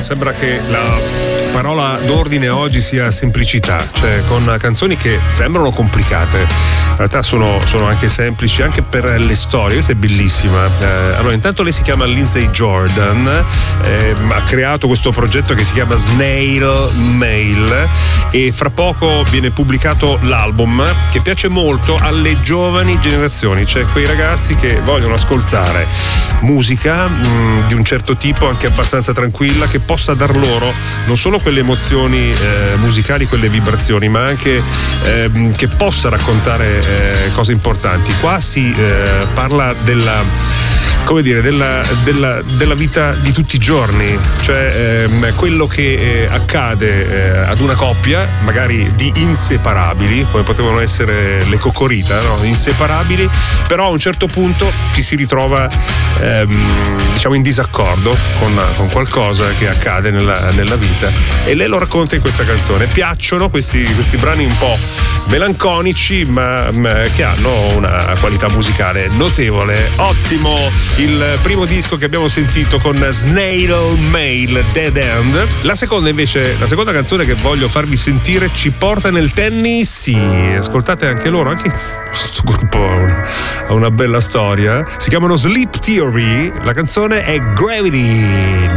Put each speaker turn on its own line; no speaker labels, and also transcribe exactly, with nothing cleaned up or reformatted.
Sembra che la parola d'ordine oggi sia semplicità, cioè con canzoni che sembrano complicate, in realtà sono, sono anche semplici, anche per le storie. Questa è bellissima. Eh, allora, intanto lei si chiama Lindsay Jordan, eh, ha creato questo progetto che si chiama Snail Mail e fra poco viene pubblicato l'album che piace molto alle giovani generazioni, cioè quei ragazzi che vogliono ascoltare musica mh, di un certo tipo, anche abbastanza tranquilla, che possa dar loro non solo quelle emozioni eh, musicali, quelle vibrazioni, ma anche eh, che possa raccontare eh, cose importanti. Qua si eh, parla della come dire, della, della, della vita di tutti i giorni, cioè ehm, quello che eh, accade eh, ad una coppia, magari di inseparabili, come potevano essere le Coccorita, no? Inseparabili, però a un certo punto ci si ritrova ehm, diciamo in disaccordo con, con qualcosa che accade nella, nella vita, e lei lo racconta in questa canzone. Piacciono questi, questi brani un po' melanconici, ma, ma che hanno una qualità musicale notevole. Ottimo il primo disco che abbiamo sentito con Snail Mail, Dead End. La seconda invece, la seconda canzone che voglio farvi sentire ci porta nel tennis. Sì, ascoltate anche loro, anche questo gruppo ha una, ha una bella storia. Si chiamano Sleep Theory, la canzone è Gravity.